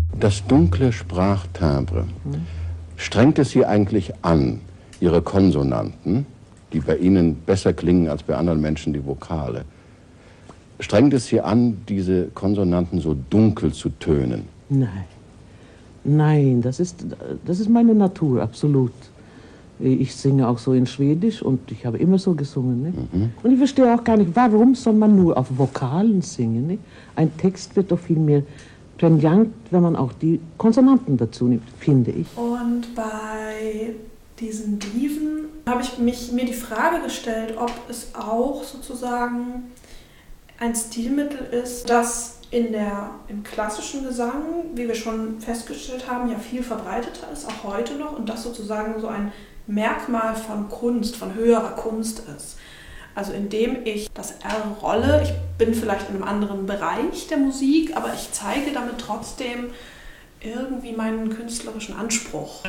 Das dunkle Sprachtimbre, strengt es Sie eigentlich an, Ihre Konsonanten, die bei Ihnen besser klingen als bei anderen Menschen die Vokale, strengt es Sie an, diese Konsonanten so dunkel zu tönen? Nein. Nein, das ist meine Natur, absolut. Ich singe auch so in Schwedisch und ich habe immer so gesungen. Ne? Und ich verstehe auch gar nicht, warum soll man nur auf Vokalen singen? Ne? Ein Text wird doch viel mehr prägnant, wenn man auch die Konsonanten dazu nimmt, finde ich. Und bei diesen Diven habe ich mir die Frage gestellt, ob es auch sozusagen ein Stilmittel ist, das im klassischen Gesang, wie wir schon festgestellt haben, ja viel verbreiteter ist, auch heute noch, und das sozusagen so ein Merkmal von Kunst, von höherer Kunst ist. Also indem ich das R rolle, ich bin vielleicht in einem anderen Bereich der Musik, aber ich zeige damit trotzdem irgendwie meinen künstlerischen Anspruch.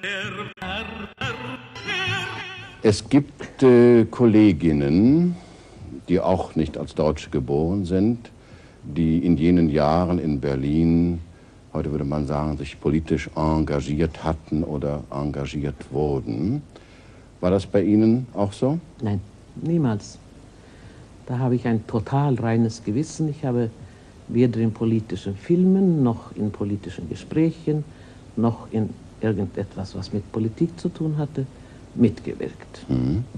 Es gibt Kolleginnen, die auch nicht als Deutsche geboren sind, die in jenen Jahren in Berlin, heute würde man sagen, sich politisch engagiert hatten oder engagiert wurden. War das bei Ihnen auch so? Nein, niemals. Da habe ich ein total reines Gewissen. Ich habe weder in politischen Filmen, noch in politischen Gesprächen, noch in irgendetwas, was mit Politik zu tun hatte, mitgewirkt.